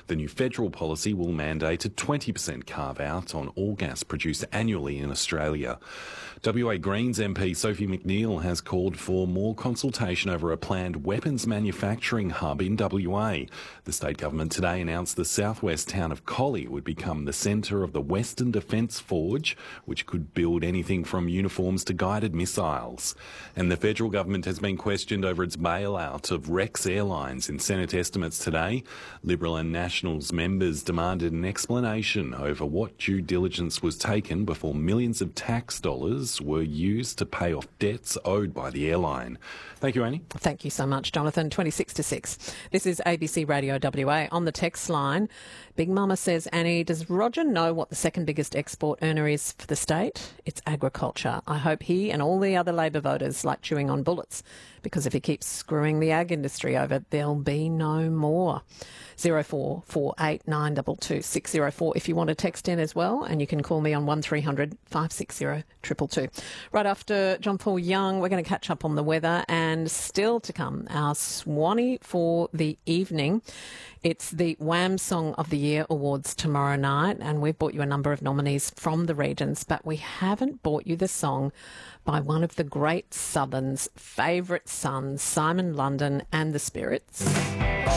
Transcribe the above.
The new federal policy will mandate a 20% carve-out on all gas produced annually in Australia. WA Greens MP Sophie McNeil has called for more consultation over a planned weapons manufacturing hub in WA. The state government today announced the southwest town of Collie would become the centre of the Western Defence Forge, which could build anything from uniforms to guided missiles. And the federal government has been questioned over its bailout of Rex Airlines in Senate estimates today. Liberal and Nationals members demanded an explanation over what due diligence was taken before millions of tax dollars were used to pay off debts owed by the airline. Thank you, Annie. Thank you so much, Jonathan. 26 to 6. This is ABC Radio WA. On the text line, Big Mama says, Annie, does Roger know what the second biggest export earner is for the state? It's agriculture. I hope he and all the other Labor voters like chewing on bullets, because if he keeps screwing the ag industry over, there'll be no more. 0448922604 if you want to text in as well, and you can call me on 1300 560 222. Right after John Paul Young, we're going to catch up on the weather, and still to come, our Swanee for the evening. It's the Wham Song of the Year Awards tomorrow night, and we've brought you a number of nominees from the regions, but we haven't brought you the song by one of the great Southern's favourite sons, Simon London and the Spirits.